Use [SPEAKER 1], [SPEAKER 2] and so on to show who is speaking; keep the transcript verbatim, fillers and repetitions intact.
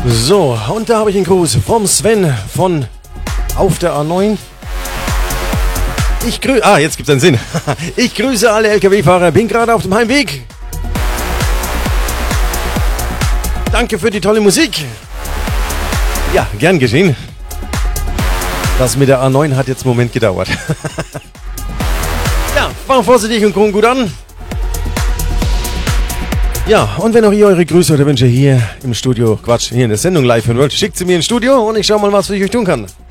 [SPEAKER 1] So, und da habe ich einen Gruß vom Sven von Auf der A neun. Ich grüße, ah, jetzt gibt es einen Sinn. Ich grüße alle L K W-Fahrer, bin gerade auf dem Heimweg. Danke für die tolle Musik. Ja, gern geschehen. Das mit der A neun hat jetzt einen Moment gedauert. Ja, fahren vorsichtig und kommen gut an. Ja, und wenn auch ihr eure Grüße oder Wünsche hier im Studio, Quatsch, hier in der Sendung live hören wollt, schickt sie mir ins Studio und ich schau mal, was ich euch tun kann.